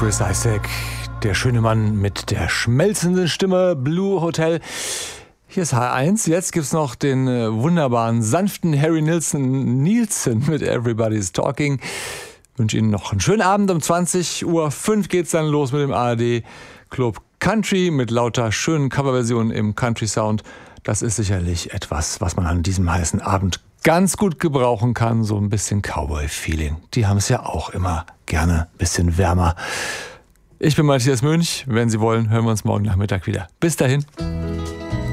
Chris Isaak, der schöne Mann mit der schmelzenden Stimme, Blue Hotel. Hier ist H1. Jetzt gibt's noch den wunderbaren, sanften Harry Nielsen mit Everybody's Talking. Ich wünsche Ihnen noch einen schönen Abend. Um 20:05 Uhr geht's dann los mit dem ARD Club Country mit lauter schönen Coverversionen im Country Sound. Das ist sicherlich etwas, was man an diesem heißen Abend ganz gut gebrauchen kann. So ein bisschen Cowboy-Feeling. Die haben es ja auch immer gerne ein bisschen wärmer. Ich bin Matthias Mönch. Wenn Sie wollen, hören wir uns morgen Nachmittag wieder. Bis dahin.